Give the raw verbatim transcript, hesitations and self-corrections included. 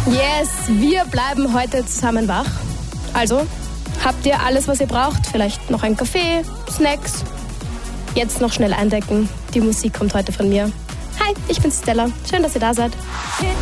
Yes, wir bleiben heute zusammen wach. Also, habt ihr alles, was ihr braucht? Vielleicht noch einen Kaffee, Snacks? Jetzt noch schnell eindecken. Die Musik kommt heute von mir. Hi, ich bin Stella. Schön, dass ihr da seid.